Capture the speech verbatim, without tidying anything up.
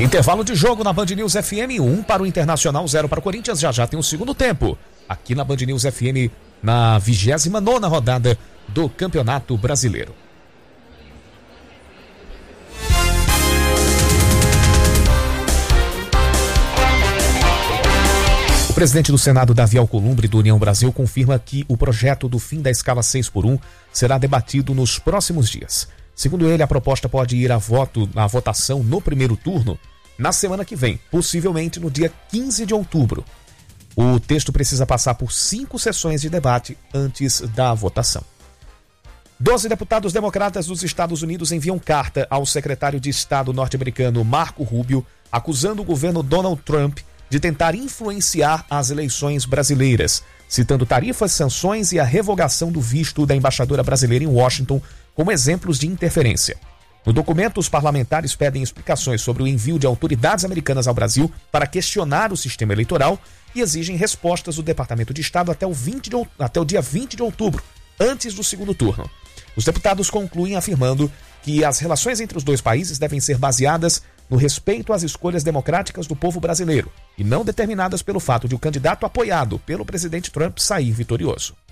Intervalo de jogo na Band News F M, um para o Internacional, zero para o Corinthians. Já já tem o segundo tempo aqui na Band News F M, na vigésima nona rodada do Campeonato Brasileiro. O presidente do Senado, Davi Alcolumbre, do União Brasil, confirma que o projeto do fim da escala seis por um será debatido nos próximos dias. Segundo ele, a proposta pode ir a voto, à votação no primeiro turno na semana que vem, possivelmente no dia quinze de outubro. O texto precisa passar por cinco sessões de debate antes da votação. Doze deputados democratas dos Estados Unidos enviam carta ao secretário de Estado norte-americano Marco Rubio, acusando o governo Donald Trump de tentar influenciar as eleições brasileiras, citando tarifas, sanções e a revogação do visto da embaixadora brasileira em Washington como exemplos de interferência. No documento, os parlamentares pedem explicações sobre o envio de autoridades americanas ao Brasil para questionar o sistema eleitoral e exigem respostas do Departamento de Estado até o, vinte de, até o dia vinte de outubro, antes do segundo turno. Os deputados concluem afirmando que as relações entre os dois países devem ser baseadas no respeito às escolhas democráticas do povo brasileiro e não determinadas pelo fato de o candidato apoiado pelo presidente Trump sair vitorioso.